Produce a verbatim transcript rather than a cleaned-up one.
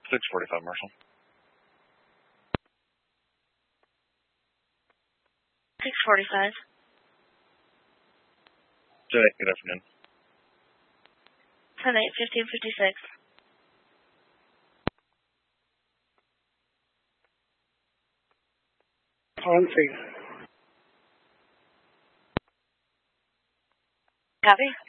six forty-five, Marshall. six forty-five. Good afternoon. ten eight, fifteen fifty-six. On three. Copy.